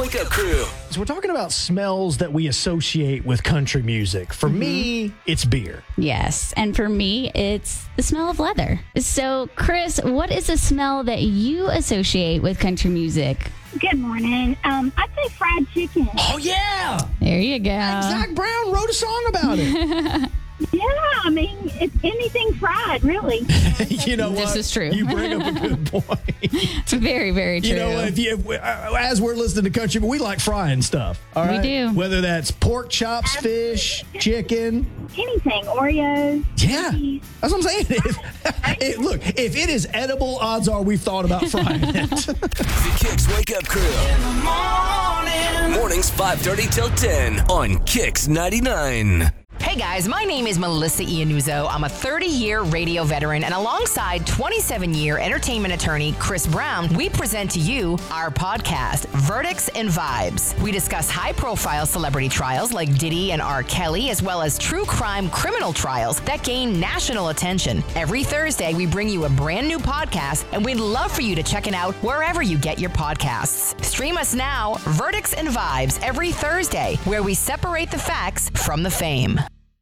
Wake Up Crew. So we're talking about smells that we associate with country music. For me, it's beer. Yes. And for me, it's the smell of leather. So, Chris, what is a smell that you associate with country music? Good morning. I'd say fried chicken. Oh, yeah. There you go. Zach Brown wrote a song about it. Yeah, I mean, it's anything fried, really. You know what? This is true. You bring up a good point. It's very, very true. You know, as we're listening to country, but we like frying stuff. All right? We do. Whether that's pork chops, fish, chicken. Anything. Oreos. Yeah. cookies. That's what I'm saying. Look, if it is edible, odds are we've thought about frying it. The Kicks Wake Up Crew. In the morning. Mornings 5:30 till 10 on Kicks 99. Hey guys, my name is Melissa Iannuzzo. I'm a 30-year radio veteran, and alongside 27-year entertainment attorney Chris Brown, we present to you our podcast, Verdicts and Vibes. We discuss high-profile celebrity trials like Diddy and R. Kelly, as well as true crime criminal trials that gain national attention. Every Thursday, we bring you a brand new podcast, and we'd love for you to check it out wherever you get your podcasts. Stream us now, Verdicts and Vibes, every Thursday, where we separate the facts from the fame.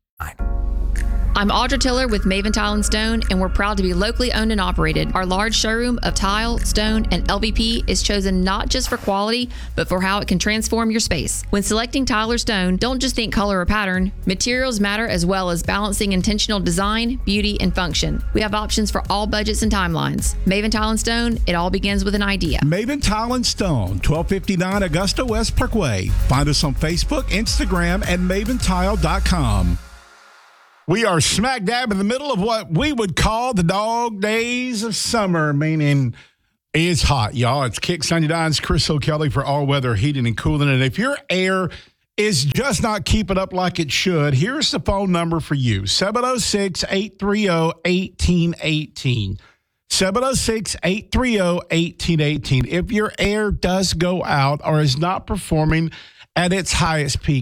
I'm Audra Tiller with Maven Tile & Stone, and we're proud to be locally owned and operated. Our large showroom of tile, stone, and LVP is chosen not just for quality, but for how it can transform your space. When selecting tile or stone, don't just think color or pattern. Materials matter, as well as balancing intentional design, beauty, and function. We have options for all budgets and timelines. Maven Tile & Stone, it all begins with an idea. Maven Tile & Stone, 1259 Augusta West Parkway. Find us on Facebook, Instagram, and maventile.com. We are smack dab in the middle of what we would call the dog days of summer, meaning it's hot, y'all. It's Kicks 99's Chris O'Kelly for All Weather Heating and Cooling. And if your air is just not keeping up like it should, here's the phone number for you, 706-830-1818. 706-830-1818. If your air does go out or is not performing at its highest peak,